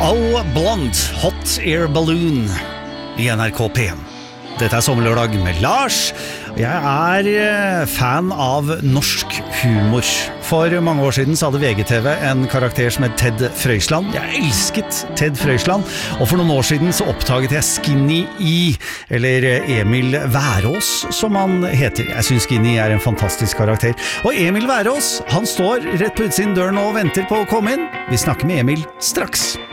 Oh, Blonde, Hot Air Balloon I NRK P1. Dette Sommerlørdag med Lars. Jeg fan av norsk humor. For mange år siden så hadde VGTV en karakter som het Ted Frøysland. Jeg elsket Ted Frøysland. Og for noen år siden så oppdaget jeg Skinny E, eller Emil Værås, som han heter. Jeg synes Skinny en fantastisk karakter. Og Emil Værås, han står rett på utsiden døren og venter på å komme inn. Vi snakker med Emil straks.